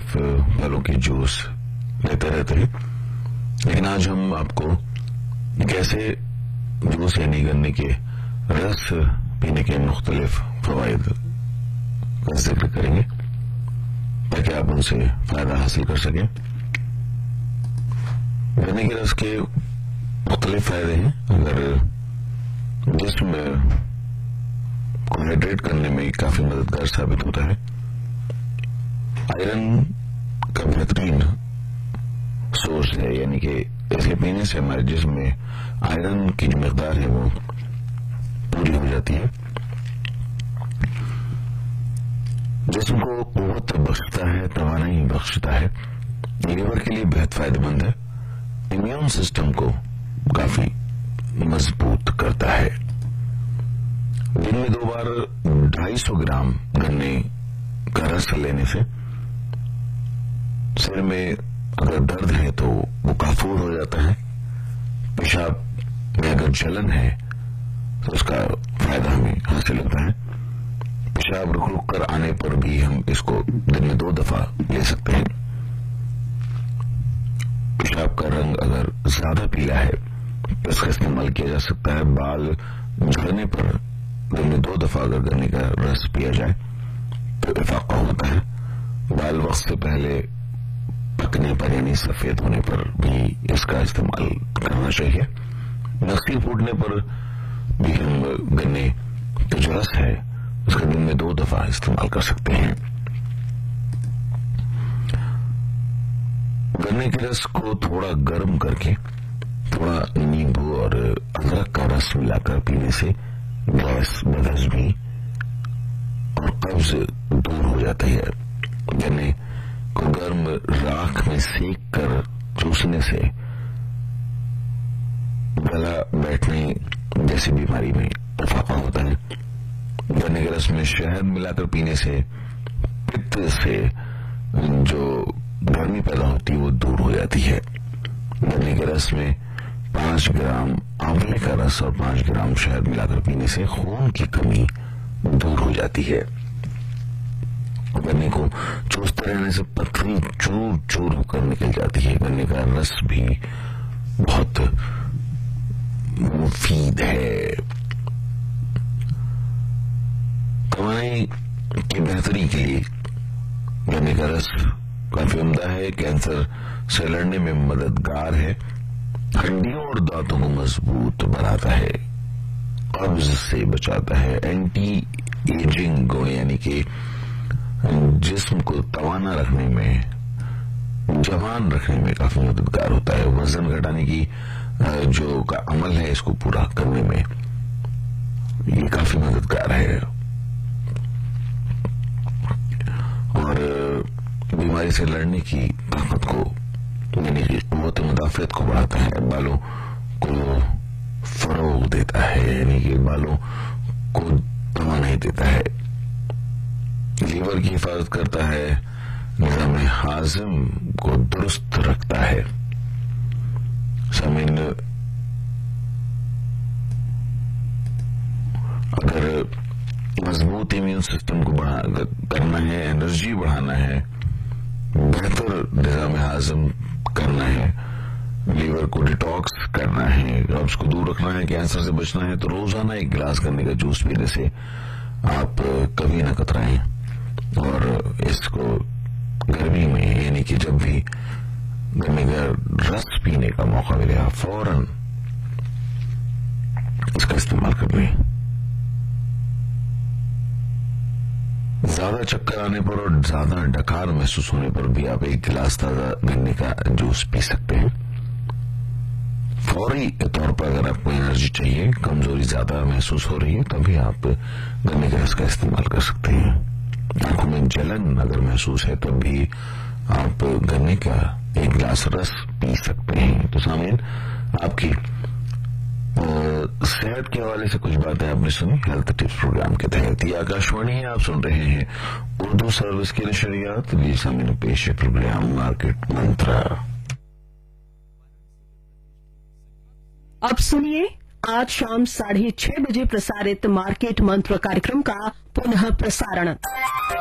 मुख्तलिफ फलों के जूस लेते रहते हैं, लेकिन आज हम आपको कैसे जूस यानी गन्ने के रस पीने के मुख्तलिफ फवाइद का जिक्र करेंगे ताकि आप उनसे फायदा हासिल कर सकें। गन्ने के रस के मुख्तलिफ फायदे हैं। अगर जिस्म को हाइड्रेट करने में काफी मददगार साबित होता है। आयरन का बेहतरीन सोर्स है, यानी कि इसे पीने से हमारे जिस्म में आयरन की जो मकदार है वो पूरी हो जाती है। जिस्म को कुव्वत बख्शता है, तवानाई बख्शता है, लीवर के लिए बेहद फायदेमंद है, इम्यून सिस्टम को काफी मजबूत करता है। दिन में 2 बार 250 ग्राम गन्ने का रस लेने से सिर में अगर दर्द है तो वो काफूर हो जाता है। पेशाब में अगर जलन है तो उसका फायदा हमें हासिल होता है। पेशाब रुक रुक कर आने पर भी हम इसको दिन में 2 दफा ले सकते हैं। पेशाब का रंग अगर ज्यादा पीला है तो इसका इस्तेमाल किया जा सकता है। बाल झड़ने पर दिन में 2 दफा अगर गन्ने का रस पिया जाए तो इफाका होता है। बाल वक्त से पहले पकने पर यानी सफेद होने पर भी इसका इस्तेमाल करना चाहिए। नस्ल फूटने पर भी हम गन्ने का जो रस है उसका दिन में 2 दफा इस्तेमाल कर सकते हैं। गन्ने के रस को थोड़ा गर्म करके थोड़ा नींबू और अदरक का रस मिलाकर पीने से गैस, बदहजमी और कब्ज दूर हो जाती है। गन्ने को गर्म राख में सेक कर चूसने से गला बैठने जैसी बीमारी में इफाका होता है। गन्ने के रस में शहद मिलाकर पीने से पित्त से जो गर्मी पैदा होती है वो दूर हो जाती है। गन्ने के रस में 5 ग्राम आंवले का रस और 5 ग्राम शहद मिलाकर पीने से खून की कमी दूर हो जाती है। गन्ने को चूसते रहने से पथरी चूर चूर होकर निकल जाती है। गन्ने का रस भी बहुत मुफीद है। तवानाई की बेहतरी के लिए गन्ने का रस काफी उम्दा है। कैंसर से लड़ने में मददगार है। हड्डियों और दांतों को मजबूत बनाता है, कब्ज से बचाता है, एंटी एजिंग गुण यानी कि जिस्म को तवाना रखने में, जवान रखने में काफी मददगार होता है। वजन घटाने की जो का अमल है इसको पूरा करने में ये काफी मददगार है और बीमारी से लड़ने की ताकत को यानी कि कुव्वत मुदाफियत को बढ़ाता है। बालों को फरोग देता है, यानी कि बालों को तवानाई देता है। लीवर की हिफाजत करता है, निज़ाम हाजिम को दुरुस्त रखता है। सामीन, अगर मजबूत इम्यून सिस्टम को करना है, एनर्जी बढ़ाना है, बेहतर निज़ाम हाजिम करना है, लीवर को डिटॉक्स करना है, कब्ज को दूर रखना है, कैंसर से बचना है तो रोजाना 1 गिलास गन्ने का जूस पीने से आप कभी न कतराएं और इसको गर्मी में यानी कि जब भी गन्ने का रस पीने का मौका मिले आप फौरन इसका इस्तेमाल कर लें। ज्यादा चक्कर आने पर और ज्यादा डकार महसूस होने पर भी आप 1 गिलास ताजा गन्ने का जूस पी सकते हैं। फौरी तौर पर अगर आपको एनर्जी चाहिए, कमजोरी ज्यादा महसूस हो रही है, तभी आप गन्ने के रस का इस्तेमाल कर सकते हैं। आंखों में जलन अगर महसूस है तब भी आप गन्ने का 1 गिलास रस पी सकते हैं। तो सामीन, आपकी सेहत के हवाले से कुछ बातें आपने सुनी हेल्थ टिप्स प्रोग्राम के तहत। ये आकाशवाणी है, आप सुन रहे हैं उर्दू सर्विस के नशरियात। जी सामीन, पेश है प्रोग्राम मार्केट मंत्रा। अब सुनिए आज शाम 6:30 बजे प्रसारित मार्केट मंत्र कार्यक्रम का पुनः प्रसारण।